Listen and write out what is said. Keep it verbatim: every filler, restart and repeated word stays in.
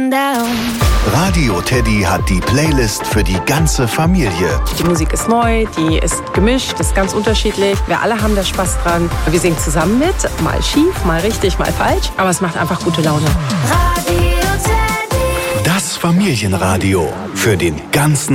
going down. Radio Teddy hat die Playlist für die ganze Familie. Die Musik ist neu, die ist gemischt, ist ganz unterschiedlich. Wir alle haben da Spaß dran. Wir singen zusammen mit, mal schief, mal richtig, mal falsch. Aber es macht einfach gute Laune. Radio Teddy. Das Familienradio für den ganzen